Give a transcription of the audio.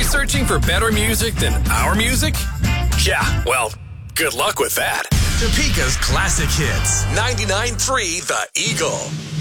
Searching for better music than our music? Yeah, well, good luck with that. Topeka's classic hits. 99.3 The Eagle.